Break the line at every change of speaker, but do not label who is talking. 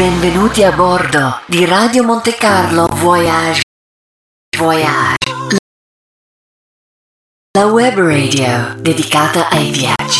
Benvenuti a bordo di Radio Monte Carlo Voyage. La web radio dedicata ai viaggi.